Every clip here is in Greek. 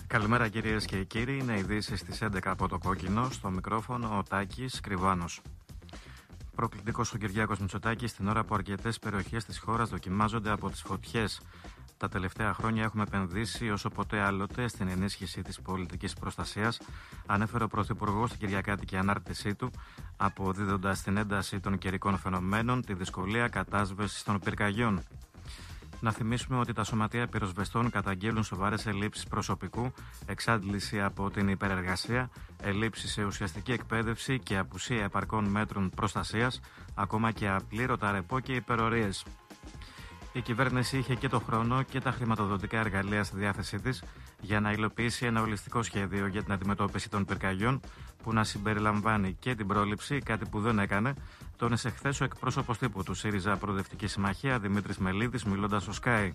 Καλημέρα κυρίες και κύριοι, είναι ειδήσεις στις 11 από το Κόκκινο, στο μικρόφωνο ο Τάκης Κρυβάνος. Προκλητικός ο Κυριάκος Μητσοτάκης την ώρα που αρκετές περιοχές της χώρας δοκιμάζονται από τις φωτιές. Τα τελευταία χρόνια έχουμε επενδύσει όσο ποτέ άλλοτε στην ενίσχυση της πολιτικής προστασίας, ανέφερε ο Πρωθυπουργός στην Κυριακάτικη ανάρτησή του, αποδίδοντας την ένταση των καιρικών φαινομένων τη δυσκολία κατάσβεσης των πυρκαγιών. Να θυμίσουμε ότι τα σωματεία πυροσβεστών καταγγέλουν σοβαρές ελλείψεις προσωπικού, εξάντληση από την υπερεργασία, ελλείψεις σε ουσιαστική εκπαίδευση και απουσία επαρκών μέτρων προστασίας, ακόμα και απλήρωτα ρεπό και υπερορίες. Η κυβέρνηση είχε και το χρόνο και τα χρηματοδοτικά εργαλεία στη διάθεσή της για να υλοποιήσει ένα ολιστικό σχέδιο για την αντιμετώπιση των πυρκαγιών που να συμπεριλαμβάνει και την πρόληψη, κάτι που δεν έκανε, τόνισε χθες ο εκπρόσωπος τύπου του ΣΥΡΙΖΑ Προοδευτική Συμμαχία Δημήτρης Μελίδης, μιλώντας στο Sky.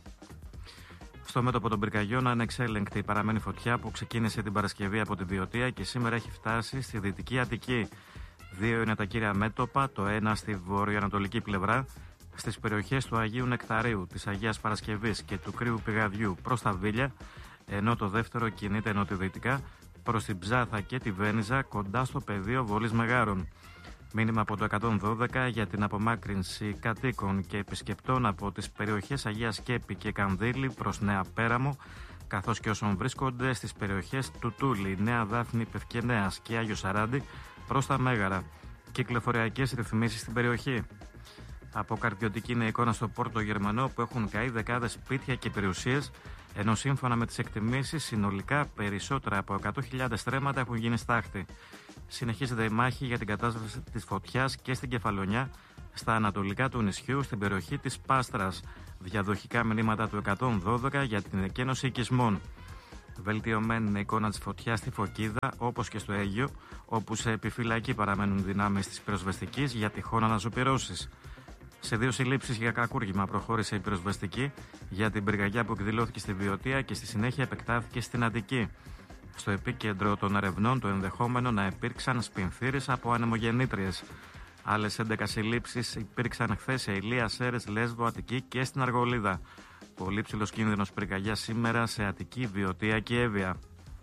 Στο μέτωπο των πυρκαγιών, ανεξέλεγκτη παραμένει φωτιά που ξεκίνησε την Παρασκευή από τη Βιωτία και σήμερα έχει φτάσει στη Δυτική Αττική. Δύο είναι τα κύρια μέτωπα, το ένα στη βορειοανατολική πλευρά, στις περιοχές του Αγίου Νεκταρίου, της Αγίας Παρασκευής και του Κρύου Πηγαδιού προς τα Βίλια, ενώ το δεύτερο κινείται νοτιοδυτικά προς την Ψάθα και τη Βένιζα κοντά στο πεδίο Βολής Μεγάρων. Μήνυμα από το 112 για την απομάκρυνση κατοίκων και επισκεπτών από τις περιοχές Αγία Σκέπη και Κανδύλη προς Νέα Πέραμο, καθώς και όσων βρίσκονται στις περιοχές του Τούλη, Νέα Δάφνη, Πευκενέας και Άγιο Σαράντι προς τα Μέγαρα. Κυκλοφοριακές ρυθμίσεις στην περιοχή. Αποκαρδιωτική είναι η εικόνα στο Πόρτο Γερμανό που έχουν καεί δεκάδες σπίτια και περιουσίες, ενώ σύμφωνα με τις εκτιμήσεις συνολικά περισσότερα από 100.000 στρέμματα έχουν γίνει στάχτη. Συνεχίζεται η μάχη για την κατάσβεση της φωτιάς και στην Κεφαλονιά, στα ανατολικά του νησιού, στην περιοχή της Πάστρας. Διαδοχικά μηνύματα του 112 για την εκένωση οικισμών. Βελτιωμένη είναι η εικόνα της φωτιάς στη Φωκίδα, όπως και στο Αίγιο, όπου σε επιφυλακή παραμένουν δυνάμεις της πυροσβεστικής για τυχόν αναζωπυρώσεις. Σε δύο συλλήψεις για κακούργημα προχώρησε η πυροσβεστική για την πυρκαγιά που εκδηλώθηκε στη Βιωτία και στη συνέχεια επεκτάθηκε στην Αττική. Στο επίκεντρο των ερευνών το ενδεχόμενο να υπήρξαν σπινθήρες από ανεμογεννήτριες. Άλλες 11 συλλήψεις υπήρξαν χθες σε Ηλία, Σέρρες, Λέσβο, Αττική και στην Αργολίδα. Πολύ ψηλός κίνδυνος πυρκαγιάς σήμερα σε Αττική, Βιωτία και Εύβοια.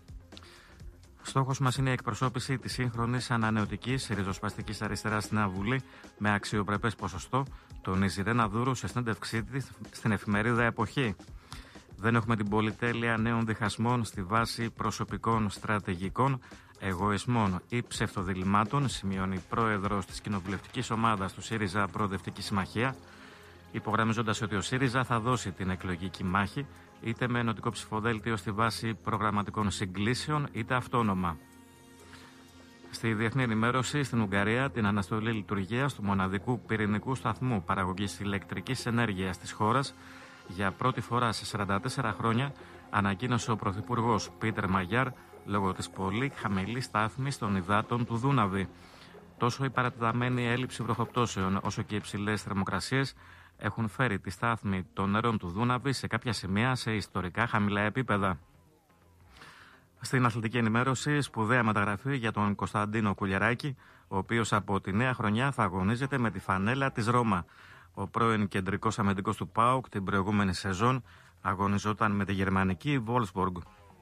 Στόχος μας είναι η εκπροσώπηση της σύγχρονης ανανεωτικής ριζοσπαστικής αριστεράς στην Βουλή με αξιοπρεπές ποσοστό, τονίζει η Ρένα Δούρου σε συνέντευξή της στην εφημερίδα Εποχή. Δεν έχουμε την πολυτέλεια νέων διχασμών στη βάση προσωπικών στρατηγικών, εγωισμών ή ψευτοδιλημάτων, σημειώνει πρόεδρος της κοινοβουλευτικής ομάδας του ΣΥΡΙΖΑ Προοδευτική Συμμαχία, υπογραμμίζοντας ότι ο ΣΥΡΙΖΑ θα δώσει την εκλογική μάχη είτε με ενωτικό ψηφοδέλτιο στη βάση προγραμματικών συγκλήσεων, είτε αυτόνομα. Στη διεθνή ενημέρωση, στην Ουγγαρία, την αναστολή λειτουργίας του μοναδικού πυρηνικού σταθμού παραγωγής ηλεκτρικής ενέργειας της χώρας για πρώτη φορά σε 44 χρόνια ανακοίνωσε ο Πρωθυπουργός Πίτερ Μαγιάρ λόγω της πολύ χαμηλής στάθμης των υδάτων του Δούναβη. Τόσο η παρατεταμένη έλλειψη βροχοπτώσεων όσο και οι υψηλές θερμοκρασίες έχουν φέρει τη στάθμη των νερών του Δούναβη σε κάποια σημεία σε ιστορικά χαμηλά επίπεδα. Στην αθλητική ενημέρωση, σπουδαία μεταγραφή για τον Κωνσταντίνο Κουλιεράκη, ο οποίος από τη νέα χρονιά θα αγωνίζεται με τη φανέλα της Ρώμα. Ο πρώην κεντρικός αμυντικός του ΠΑΟΚ την προηγούμενη σεζόν αγωνιζόταν με τη γερμανική Βόλσμποργκ.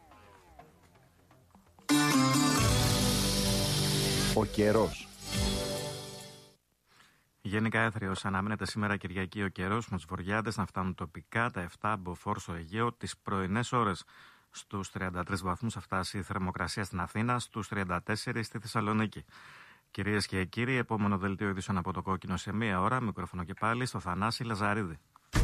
Ο καιρός. Γενικά έθριος αναμένεται σήμερα Κυριακή ο καιρός με τους βορειάδες να φτάνουν τοπικά τα 7 μποφόρ στο Αιγαίο τις πρωινές ώρες. Στους 33 βαθμούς θα φτάσει η θερμοκρασία στην Αθήνα, στους 34 στη Θεσσαλονίκη. Κυρίες και κύριοι, επόμενο δελτίο ειδήσεων από το Κόκκινο σε μία ώρα. Μικρόφωνο και πάλι στο Θανάση Λαζαρίδη.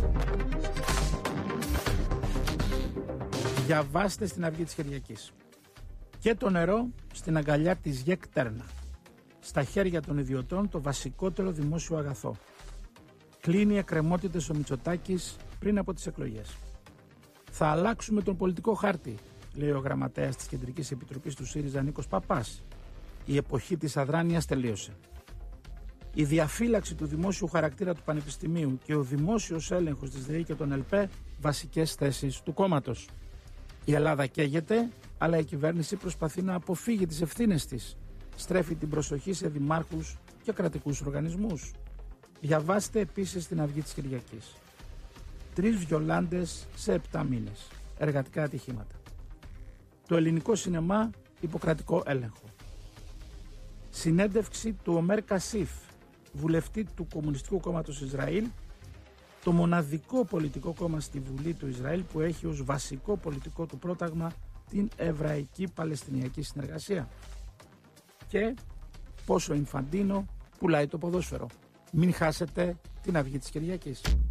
Διαβάστε στην Αυγή της Κυριακής. Και το νερό στην αγκαλιά της ΓΕΚ Τέρνα. Στα χέρια των ιδιωτών το βασικότερο δημόσιο αγαθό. Κλείνει εκκρεμότητες ο Μητσοτάκης πριν από τις εκλογές. Θα αλλάξουμε τον πολιτικό χάρτη, λέει ο γραμματέας της Κεντρικής Επιτροπής του ΣΥΡΙΖΑ Νίκος Παπάς. Η εποχή της αδράνειας τελείωσε. Η διαφύλαξη του δημόσιου χαρακτήρα του Πανεπιστημίου και ο δημόσιος έλεγχος της ΔΕΗ και των ΕΛΠΕ βασικές θέσεις του κόμματος. Η Ελλάδα καίγεται, αλλά η κυβέρνηση προσπαθεί να αποφύγει τις ευθύνες της. Στρέφει την προσοχή σε δημάρχους και κρατικούς οργανισμούς. Διαβάστε επίσης στην Αυγή της Κυριακής. 3 βιολάντες σε 7 μήνες. Εργατικά ατυχήματα. Το ελληνικό σινεμά υποκρατικό έλεγχο. Συνέντευξη του Ομέρ Κασίφ, βουλευτή του Κομμουνιστικού Κόμματος Ισραήλ, το μοναδικό πολιτικό κόμμα στη Βουλή του Ισραήλ που έχει ως βασικό πολιτικό του πρόταγμα την Εβραϊκή Παλαιστινιακή Συνεργασία. Και πόσο Ινφαντίνο πουλάει το ποδόσφαιρο. Μην χάσετε την αυγή της Κυριακής.